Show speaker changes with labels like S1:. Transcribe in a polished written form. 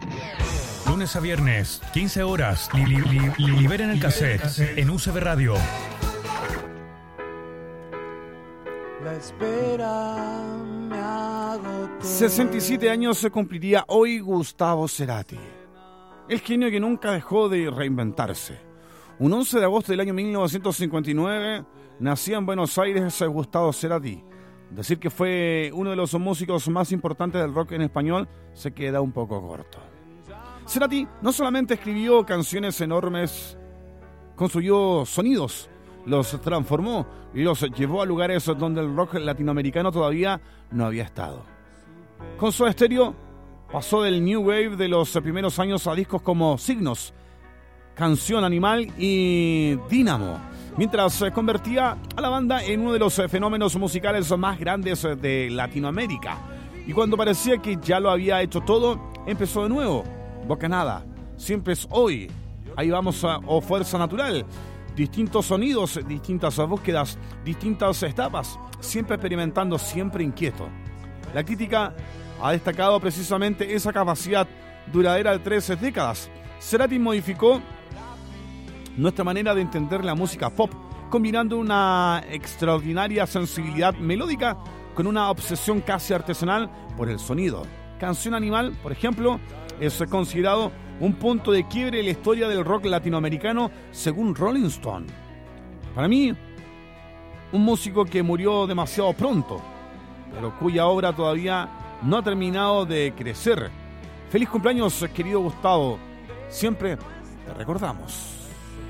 S1: Lunes a viernes, 15 horas. Liberen el cassette en UCB Radio.
S2: La espera me agotó.
S3: 67 años se cumpliría hoy Gustavo Cerati, el genio que nunca dejó de reinventarse. Un 11 de agosto del año 1959 nacía en Buenos Aires Gustavo Cerati. Decir que fue uno de los músicos más importantes del rock en español se queda un poco corto. Cerati no solamente escribió canciones enormes, construyó sonidos, los transformó y los llevó a lugares donde el rock latinoamericano todavía no había estado. Con Soda Stereo pasó del New Wave de los primeros años a discos como Signos, Canción Animal y Dínamo, mientras convertía a la banda en uno de los fenómenos musicales más grandes de Latinoamérica. Y cuando parecía que ya lo había hecho todo, empezó de nuevo. Bocanada, Siempre es Hoy, Ahí Vamos o Fuerza Natural. Distintos sonidos, distintas búsquedas, distintas etapas, siempre experimentando, siempre inquieto. La crítica ha destacado precisamente esa capacidad duradera de 13 décadas. Cerati modificó nuestra manera de entender la música pop, combinando una extraordinaria sensibilidad melódica con una obsesión casi artesanal por el sonido. Canción Animal, por ejemplo, es considerado un punto de quiebre en la historia del rock latinoamericano según Rolling Stone. Para mí, un músico que murió demasiado pronto, pero cuya obra todavía no ha terminado de crecer. Feliz cumpleaños, querido Gustavo. Siempre te recordamos.